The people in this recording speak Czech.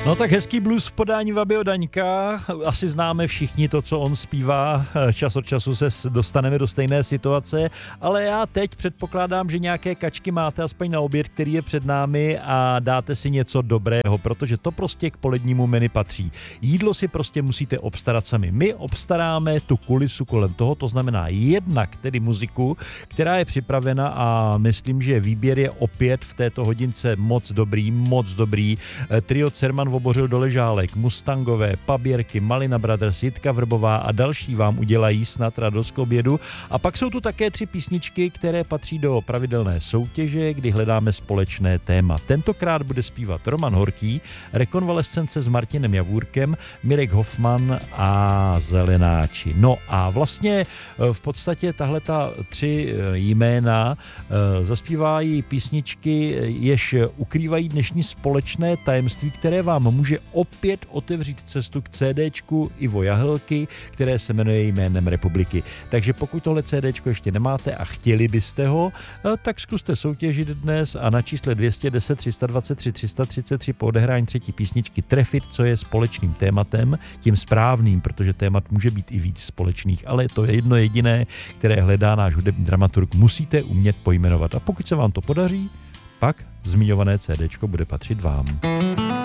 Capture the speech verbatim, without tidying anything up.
No tak hezký blues v podání Vabio Daňka, asi známe všichni to, co on zpívá, čas od času se dostaneme do stejné situace, ale já teď předpokládám, že nějaké kačky máte aspoň na oběd, který je před námi a dáte si něco dobrého, protože to prostě k polednímu menu patří. Jídlo si prostě musíte obstarat sami. My obstaráme tu kulisu kolem toho, to znamená jednak tedy muziku, která je připravena a myslím, že výběr je opět v této hodince moc dobrý, moc dobrý. Trio Cerman Vobořil do Ležálek, Mustangové, Paběrky, Malina Brothers, Jitka Vrbová a další vám udělají snad radost k obědu. A pak jsou tu také tři písničky, které patří do pravidelné soutěže, kdy hledáme společné téma. Tentokrát bude zpívat Roman Horký, Rekonvalescence s Martinem Javůrkem, Mirek Hoffman a Zelenáči. No a vlastně v podstatě tahleta tři jména zaspívají písničky, jež ukrývají dnešní společné tajemství, které vám může opět otevřít cestu k CDčku Ivo Jahelky, které se jmenuje Jménem republiky. Takže pokud tohle CDčko ještě nemáte a chtěli byste ho, tak zkuste soutěžit dnes a na čísle dvě stě deset, tři sta dvacet tři, tři sta třicet tři po odehrání třetí písničky trefit, co je společným tématem, tím správným, protože témat může být i víc společných, ale to je jedno jediné, které hledá náš hudební dramaturg, musíte umět pojmenovat. A pokud se vám to podaří, pak zmiňované CDčko bude patřit vám.